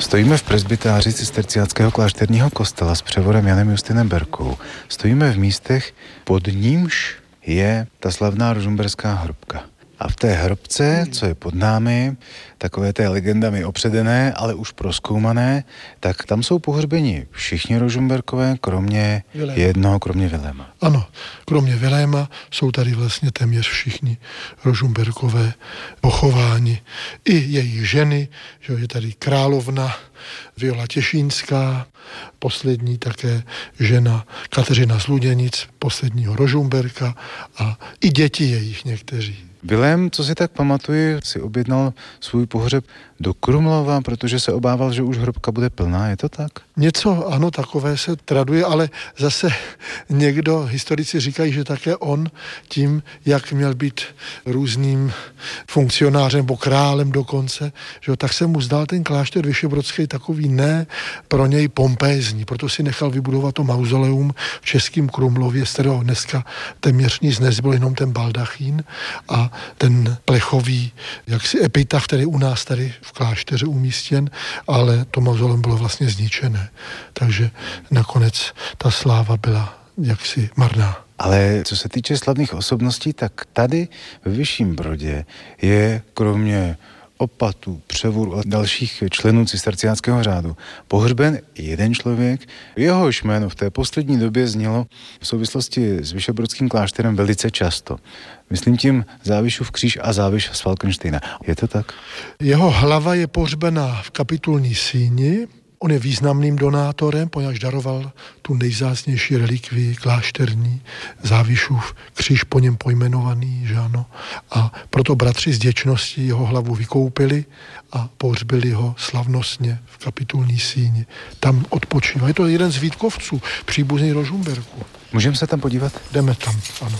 Stojíme v presbytáři cisterciáckého klášterního kostela s převodem Janem Justinem Berkou. Stojíme v místech, pod nímž je ta slavná rožmberská hrobka. A v té hrobce, co je pod námi, takové té legendami opředené, ale už prozkoumané, tak tam jsou pohřbeni všichni Rožmberkové, kromě jednoho, kromě Viléma. Ano, kromě Viléma jsou tady vlastně téměř všichni Rožmberkové pochováni. I jejich ženy, že je tady královna Viola Těšínská, poslední také žena Kateřina z Luděnic, posledního Rožmberka a i děti jejich někteří. Vilém, co si tak pamatuju, si objednal svůj pohřeb do Krumlova, protože se obával, že už hrobka bude plná, je to tak? Něco, ano, takové se traduje, ale zase někdo, historici říkají, že také on tím, jak měl být různým funkcionářem nebo králem dokonce, že tak se mu zdal ten klášter Vyšehradský takový ne pro něj pompézní, proto si nechal vybudovat to mauzoleum v Českém Krumlově, z kterého dneska téměř nic nezbyl, jenom ten baldachín a ten plechový jaksi epitaf, který u nás tady v klášteře umístěn, ale to mauzoleum bylo vlastně zničené. Takže nakonec ta sláva byla jaksi marná. Ale co se týče slavných osobností, tak tady ve Vyšším Brodě je kromě opatů, převodů a dalších členů cisterciáckého řádu pohřben jeden člověk, jehož jméno v té poslední době znělo v souvislosti s Vyšehradským klášterem velice často. Myslím tím Závišův kříž a Záviš z Falkensteina. Je to tak? Jeho hlava je pohřbena v kapitulní síni. On je významným donátorem, poněvadž daroval tu nejvzácnější relikvii klášterní, Závišův kříž po něm pojmenovaný, že ano. A proto bratři z vděčnosti jeho hlavu vykoupili a pohřbili ho slavnostně v kapitulní síni. Tam odpočívá. Je to jeden z Vítkovců, příbuzný Rožmberků. Můžeme se tam podívat? Jdeme tam, ano.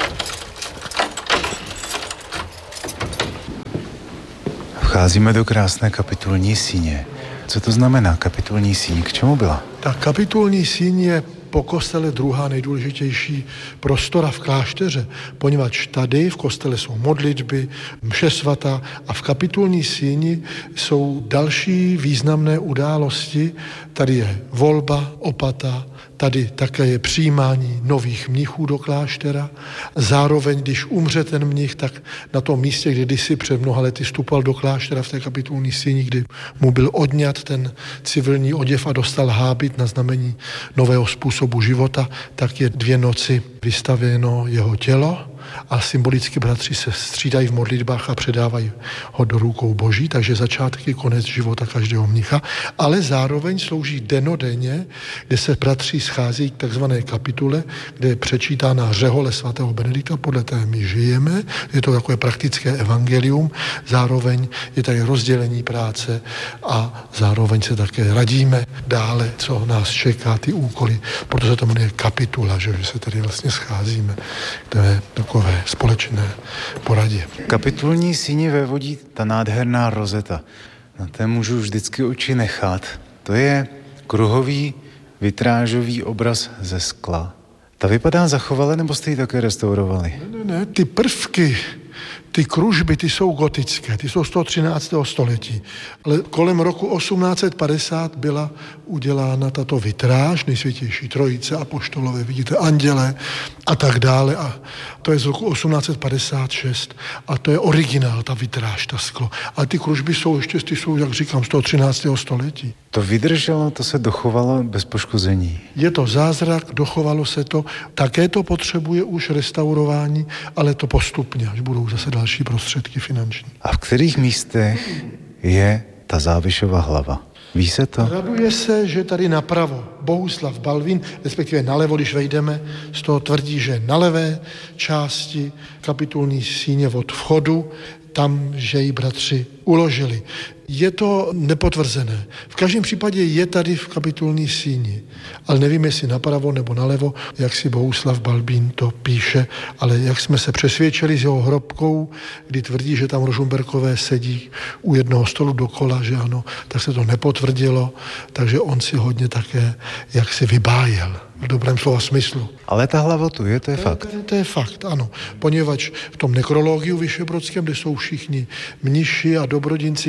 Vcházíme do krásné kapitulní síně. Co to znamená kapitulní síň? K čemu byla? Ta kapitulní síň je po kostele druhá nejdůležitější prostora v klášteře, poněvadž tady v kostele jsou modlitby, mše svatá a v kapitulní síni jsou další významné události. Tady je volba opata, tady také je přijímání nových mnichů do kláštera. Zároveň, když umře ten mnich, tak na tom místě, kde kdysi před mnoha lety vstupoval do kláštera v té kapitulní síni, kdy mu byl odňat ten civilní oděv a dostal hábit na znamení nového způsobu života, tak je 2 noci vystavěno jeho tělo a symbolicky bratři se střídají v modlitbách a předávají ho do rukou Boží, takže začátek je konec života každého mnicha, ale zároveň slouží dennodenně, kde se bratři schází k takzvané kapitule, kde je přečítána řehole svatého Benedikta, podle té my žijeme, je to takové praktické evangelium, zároveň je tady rozdělení práce a zároveň se také radíme dále, co nás čeká, ty úkoly, proto se to jmenuje kapitula, že se tady vlastně scházíme, to je takové společné poradě. Kapitulní síni vévodí ta nádherná rozeta. Na té můžu vždycky oči nechat. To je kruhový vitrážový obraz ze skla. Ta vypadá zachovala, nebo jste ji také restaurovali? Ne, ty prvky, ty kružby, ty jsou gotické, ty jsou z toho 13. století. Ale kolem roku 1850 byla udělána tato vitráž, Nejsvětější Trojice, apoštolové, vidíte, anděle a tak dále. A to je z roku 1856 a to je originál, ta vitráž, ta sklo. A ty kružby jsou ještě, ty jsou, jak říkám, z toho 13. století. To vydrželo, to se dochovalo bez poškození. Je to zázrak, dochovalo se to. Také to potřebuje už restaurování, ale to postupně, až budou zase další prostředky finanční. A v kterých místech je ta Závišova hlava? Ví se to? Raduje se, že tady napravo Bohuslav Balvin, respektive nalevo, když vejdeme, z toho tvrdí, že na levé části kapitulní síně od vchodu, tam, že ji bratři uložili. Je to nepotvrzené. V každém případě je tady v kapitulní síni, ale nevím, jestli napravo nebo nalevo, jak si Bohuslav Balbín to píše, ale jak jsme se přesvědčili s jeho hrobkou, kdy tvrdí, že tam Rožmberkové sedí u jednoho stolu dokola, že ano, tak se to nepotvrdilo, takže on si hodně také jak si vybájel v dobrém slova smyslu. Ale ta hlava tu je, to je fakt. To je fakt, ano. Poněvadž v tom nekrologiu vyšehradském, kde jsou všichni mniši a dobrodinci klášter,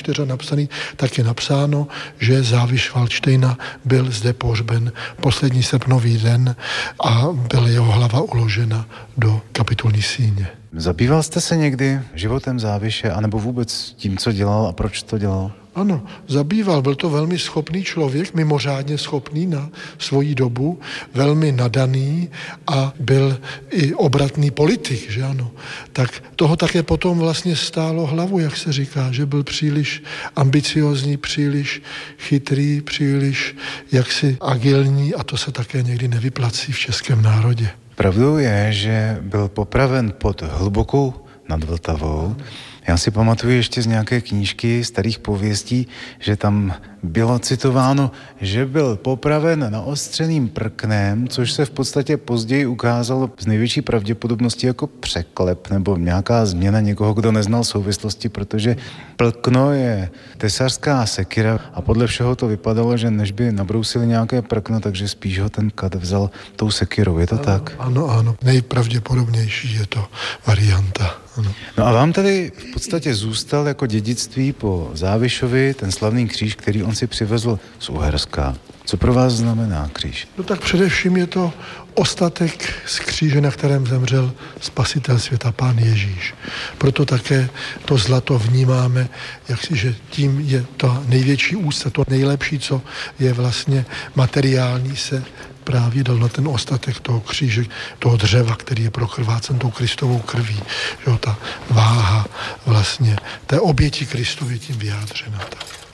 kláštera napsaný, tak je napsáno, že záviš Valdštejna byl zde pohřben poslední srpnový den a byla jeho hlava uložena do kapitulní síně. Zabýval jste se někdy životem Záviše, anebo vůbec tím, co dělal a proč to dělal? Ano, zabýval. Byl to velmi schopný člověk, mimořádně schopný na svoji dobu, velmi nadaný a byl i obratný politik, že ano. Tak toho také potom vlastně stálo hlavu, jak se říká, že byl příliš ambiciozní, příliš chytrý, příliš jaksi agilní a to se také někdy nevyplací v českém národě. Pravdou je, že byl popraven pod Hlubokou nad Vltavou. Já si pamatuju ještě z nějaké knížky starých pověstí, že tam bylo citováno, že byl popraven naostřeným prknem, což se v podstatě později ukázalo z největší pravděpodobností jako překlep nebo nějaká změna někoho, kdo neznal souvislosti, protože prkno je tesařská sekira a podle všeho to vypadalo, že než by nabrousili nějaké prkno, takže spíš ho ten kat vzal tou sekirou. Je to tak? Ano. Nejpravděpodobnější je to varianta. Ano. No a vám tady v podstatě zůstal jako dědictví po Závišovi ten slavný kříž, který on si přivezl z Uherska. Co pro vás znamená kříž? No tak především je to ostatek z kříže, na kterém zemřel spasitel světa, Pán Ježíš. Proto také to zlato vnímáme, že tím je to největší úcta, to nejlepší, co je vlastně materiální, se právě dal na ten ostatek toho kříže, toho dřeva, který je prokrvácen tou Kristovou krví. Že ta váha vlastně té oběti Kristovy tím vyjádřena. Tak.